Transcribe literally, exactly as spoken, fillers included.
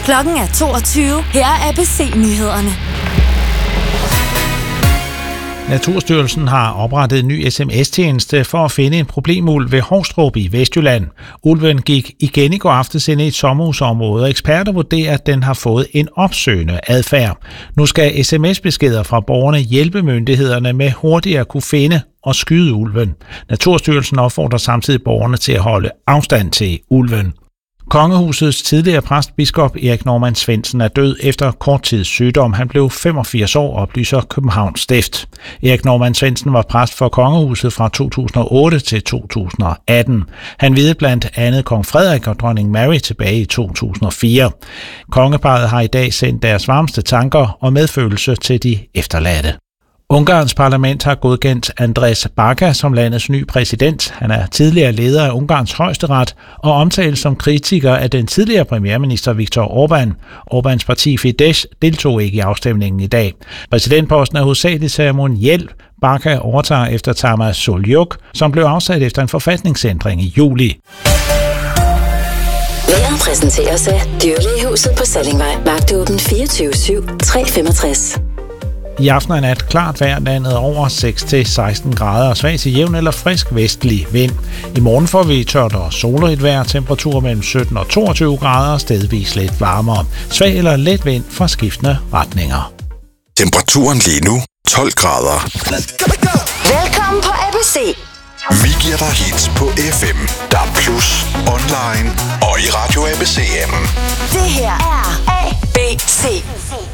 Klokken er toogtyve. Her er A B C-nyhederne. Naturstyrelsen har oprettet en ny sms-tjeneste for at finde en problemulv ved Hovstrup i Vestjylland. Ulven gik igen i går aftes ind i et sommerhusområde, og eksperter vurderer, at den har fået en opsøgende adfærd. Nu skal sms-beskeder fra borgerne hjælpe myndighederne med hurtigere at kunne finde og skyde ulven. Naturstyrelsen opfordrer samtidig borgerne til at holde afstand til ulven. Kongehusets tidligere præstbiskop Erik Normann Svendsen er død efter kort tids sygdom. Han blev femogfirs år, oplyser Københavns Stift. Erik Normann Svendsen var præst for kongehuset fra to tusind og otte til to tusind og atten. Han viede blandt andet kong Frederik og dronning Mary tilbage i to tusind og fire. Kongeparret har i dag sendt deres varmeste tanker og medfølelse til de efterladte. Ungarns parlament har godkendt András Baka som landets nye præsident. Han er tidligere leder af Ungarns højesteret og omtales som kritiker af den tidligere premierminister Viktor Orbán. Orbáns parti Fidesz deltog ikke i afstemningen i dag. Præsidentposten er hovedsageligt ceremoniel. Baka overtager efter Tamás Solyuk, som blev afsat efter en forfatningsændring i juli. Været præsenteres af Dyrlægehuset på Sallingvej. Vagtåben fireogtyve syv tre femogtres. I aften og nat klart vejr, landet over seks til seksten grader og svag til jævn eller frisk vestlig vind. I morgen får vi tørt og solrigt vejr, temperaturer mellem sytten og toogtyve grader og stedvis lidt varmere. Svag eller let vind fra skiftende retninger. Temperaturen lige nu tolv grader. Velkommen på A B C. Vi giver dig hits på F M, D A B plus, online og i Radio A B C-appen. Det her er A B C.